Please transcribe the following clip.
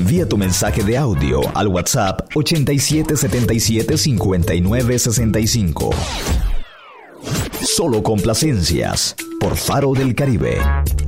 Envía tu mensaje de audio al WhatsApp 8777-5965. Solo complacencias por Faro del Caribe.